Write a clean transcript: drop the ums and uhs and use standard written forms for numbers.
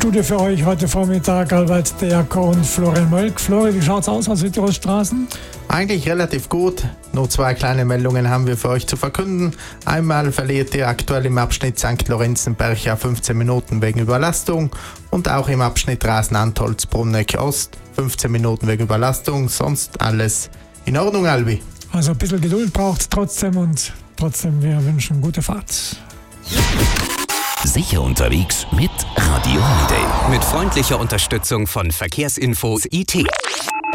Studio für euch heute Vormittag Albert Deaker und Florian Mölk. Florian, wie schaut's aus Südtirols Straßen? Eigentlich relativ gut. Nur 2 kleine Meldungen haben wir für euch zu verkünden. Einmal verliert ihr aktuell im Abschnitt St. Lorenzenberg ja 15 Minuten wegen Überlastung und auch im Abschnitt Rasen-Antholz-Brunneck Ost 15 Minuten wegen Überlastung. Sonst alles in Ordnung, Albi. Also ein bisschen Geduld braucht es trotzdem und wir wünschen gute Fahrt. Sicher unterwegs mit Radio Holiday. Mit freundlicher Unterstützung von Verkehrsinfo IT.